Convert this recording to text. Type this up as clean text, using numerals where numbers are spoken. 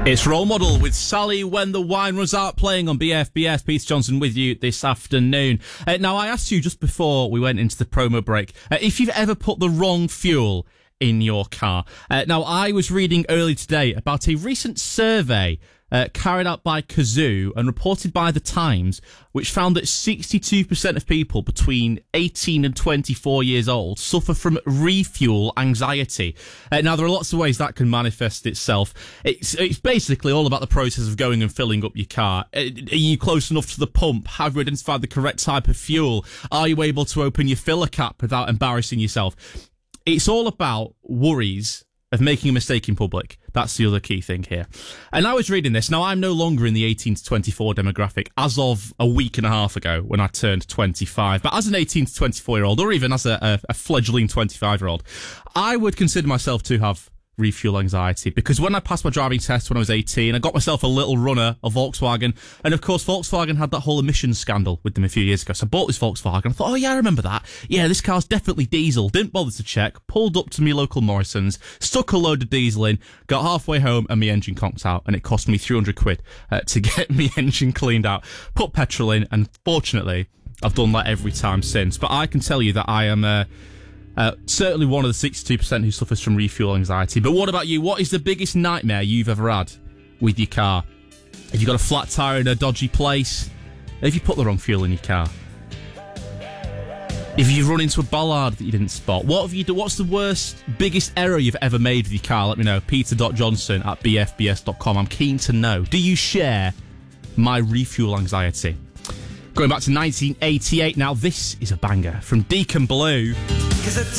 It's Role Model with Sally When the Wine Runs Out, playing on BFBS. Peter Johnson with you this afternoon. Now, I asked you just before we went into the promo break if you've ever put the wrong fuel in your car. Now, I was reading earlier today about a recent survey carried out by Kazoo and reported by The Times, which found that 62% of people between 18 and 24 years old suffer from refuel anxiety. Now, there are lots of ways that can manifest itself. It's basically all about the process of going and filling up your car. Are you close enough to the pump? Have you identified the correct type of fuel? Are you able to open your filler cap without embarrassing yourself? It's all about worries of making a mistake in public. That's the other key thing here. And I was reading this. Now, I'm no longer in the 18 to 24 demographic as of a week and a half ago when I turned 25. But as an 18 to 24-year-old, or even as a fledgling 25-year-old, I would consider myself to have refuel anxiety, because when I passed my driving test when I was 18, I got myself a little runner, a Volkswagen, and of course Volkswagen had that whole emissions scandal with them a few years ago, so I bought this Volkswagen. I thought, oh yeah, I remember that. Yeah, this car's definitely diesel. Didn't bother to check, pulled up to me local Morrison's, stuck a load of diesel in, got halfway home and my engine conked out, and it cost me 300 quid to get my engine cleaned out, put petrol in, and fortunately I've done that every time since. But I can tell you that I am certainly one of the 62% who suffers from refuel anxiety. But what about you? What is the biggest nightmare you've ever had with your car? Have you got a flat tyre in a dodgy place? Have you put the wrong fuel in your car? If you run into a bollard that you didn't spot, what have you done? What's the worst, biggest error you've ever made with your car? Let me know. peter.johnson@bfbs.com. I'm keen to know. Do you share my refuel anxiety? Going back to 1988 now, this is a banger from Deacon Blue. 'Cause